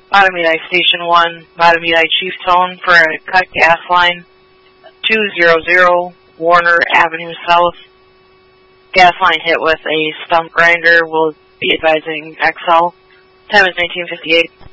Matamidi Station 1, Matamidi Chief Tone for a cut gas line, 200 Warner Avenue South. Gas line hit with a stump grinder. Will be advising XL. Time is 1958.